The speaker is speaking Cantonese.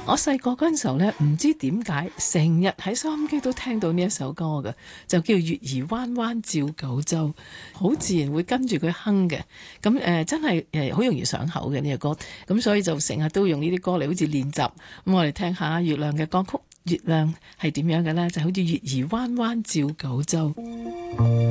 我細個嗰陣時候呢，唔知點解成日喺收音機都聽到呢一首歌嘅，就叫月兒彎彎照九州，好自然會跟住佢哼嘅。咁真係好容易上口嘅呢個歌，咁所以就成日都用呢啲歌嚟好似練習。咁我哋聽下月亮嘅歌曲，月亮係點樣嘅呢？就好似月兒彎彎照九州。